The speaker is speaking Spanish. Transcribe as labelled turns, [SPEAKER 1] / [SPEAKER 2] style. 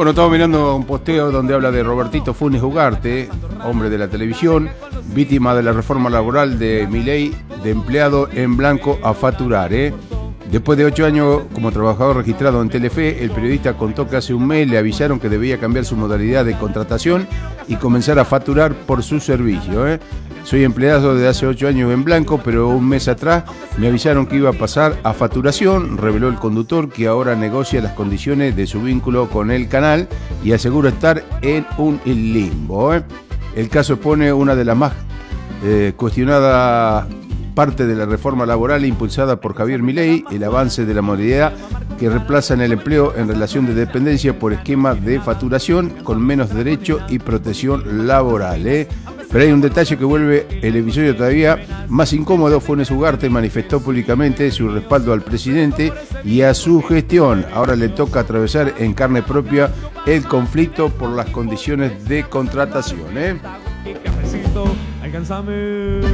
[SPEAKER 1] Bueno, estamos mirando un posteo donde habla de Robertito Funes Ugarte, hombre de la televisión, víctima de la reforma laboral de Milei, de empleado en blanco a facturar, Después de 8 años como trabajador registrado en Telefe, el periodista contó que hace un mes le avisaron que debía cambiar su modalidad de contratación y comenzar a facturar por su servicio. Soy empleado desde hace 8 años en blanco, pero un mes atrás me avisaron que iba a pasar a facturación, reveló el conductor, que ahora negocia las condiciones de su vínculo con el canal y asegura estar en un limbo. El caso expone una de las más cuestionadas parte de la reforma laboral impulsada por Javier Milei, el avance de la modalidad que reemplazan el empleo en relación de dependencia por esquema de facturación con menos derecho y protección laboral. Pero hay un detalle que vuelve el episodio todavía más incómodo. Funes Ugarte manifestó públicamente su respaldo al presidente y a su gestión. Ahora le toca atravesar en carne propia el conflicto por las condiciones de contratación.